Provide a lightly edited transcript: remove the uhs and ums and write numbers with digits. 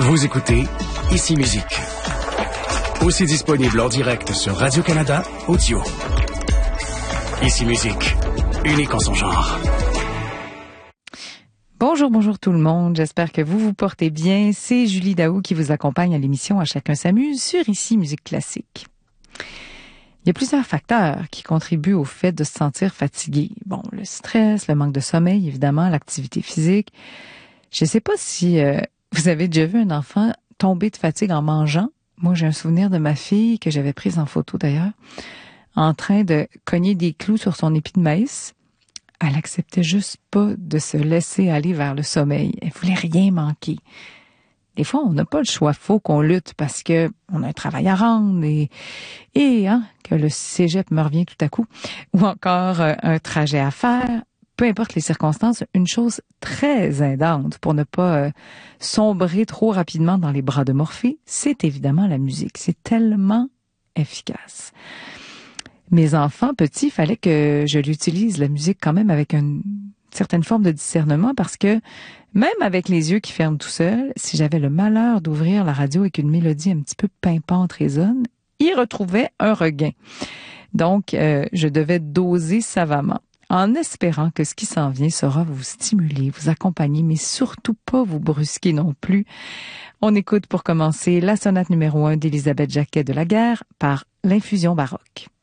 Vous écoutez Ici Musique. Aussi disponible en direct sur Radio-Canada Audio. Ici Musique, unique en son genre. Bonjour tout le monde. J'espère que vous vous portez bien. C'est Julie Daou qui vous accompagne à l'émission À chacun s'amuse sur Ici Musique Classique. Il y a plusieurs facteurs qui contribuent au fait de se sentir fatigué. Bon, le stress, le manque de sommeil, évidemment, l'activité physique. Je ne sais pas si vous avez déjà vu un enfant tomber de fatigue en mangeant. Moi, j'ai un souvenir de ma fille, que j'avais prise en photo d'ailleurs, en train de cogner des clous sur son épi de maïs. Elle acceptait juste pas de se laisser aller vers le sommeil. Elle voulait rien manquer. Des fois, on n'a pas le choix. Faut qu'on lutte parce que on a un travail à rendre et que le cégep me revient tout à coup. Ou encore un trajet à faire. Peu importe les circonstances, une chose très aidante pour ne pas sombrer trop rapidement dans les bras de Morphée, c'est évidemment la musique. C'est tellement efficace. Mes enfants petits, il fallait que je l'utilise, la musique, quand même avec une certaine forme de discernement parce que même avec les yeux qui ferment tout seuls, si j'avais le malheur d'ouvrir la radio avec une mélodie un petit peu pimpante résonne, ils retrouvaient un regain. Donc, je devais doser savamment en espérant que ce qui s'en vient saura vous stimuler, vous accompagner, mais surtout pas vous brusquer non plus. On écoute pour commencer la sonate numéro 1 d'Élisabeth Jacquet de Laguerre par l'Infusion baroque.